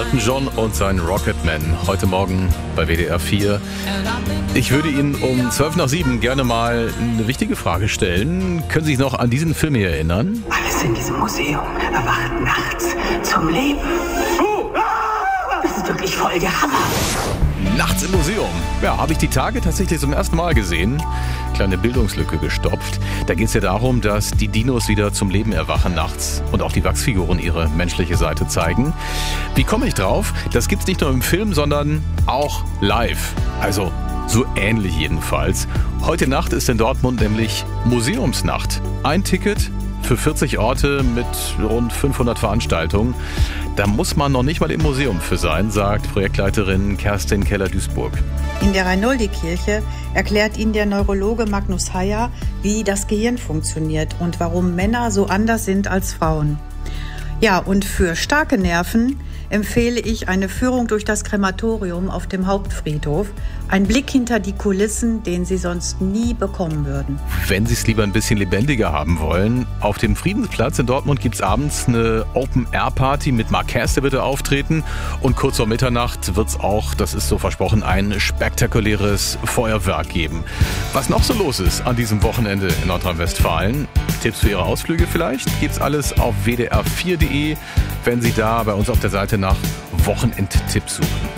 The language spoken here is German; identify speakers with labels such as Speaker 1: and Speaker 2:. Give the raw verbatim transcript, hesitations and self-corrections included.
Speaker 1: Elton John und sein Rocketman heute Morgen bei W D R vier. Ich würde Ihnen um zwölf nach sieben gerne mal eine wichtige Frage stellen. Können Sie sich noch an diesen Film hier erinnern?
Speaker 2: Alles in diesem Museum erwacht nachts zum Leben. Das ist wirklich voll der Hammer.
Speaker 1: Nachts im Museum. Ja, habe ich die Tage tatsächlich zum ersten Mal gesehen. Kleine Bildungslücke gestopft. Da geht es ja darum, dass die Dinos wieder zum Leben erwachen nachts und auch die Wachsfiguren ihre menschliche Seite zeigen. Wie komme ich drauf? Das gibt's nicht nur im Film, sondern auch live. Also so ähnlich jedenfalls. Heute Nacht ist in Dortmund nämlich Museumsnacht. Ein Ticket für vierzig Orte mit rund fünfhundert Veranstaltungen. Da muss man noch nicht mal im Museum für sein, sagt Projektleiterin Kerstin Keller-Duisburg.
Speaker 3: In der Reinoldi-Kirche erklärt Ihnen der Neurologe Magnus Heyer, wie das Gehirn funktioniert und warum Männer so anders sind als Frauen. Ja, und für starke Nerven empfehle ich eine Führung durch das Krematorium auf dem Hauptfriedhof. Ein Blick hinter die Kulissen, den Sie sonst nie bekommen würden.
Speaker 1: Wenn Sie es lieber ein bisschen lebendiger haben wollen, auf dem Friedensplatz in Dortmund gibt es abends eine Open-Air-Party mit Marquez, der wird da auftreten. Und kurz vor Mitternacht wird es auch, das ist so versprochen, ein spektakuläres Feuerwerk geben. Was noch so los ist an diesem Wochenende in Nordrhein-Westfalen, Tipps für Ihre Ausflüge vielleicht, gibt's alles auf w d r vier punkt d e, wenn Sie da bei uns auf der Seite nach Wochenendtipps suchen.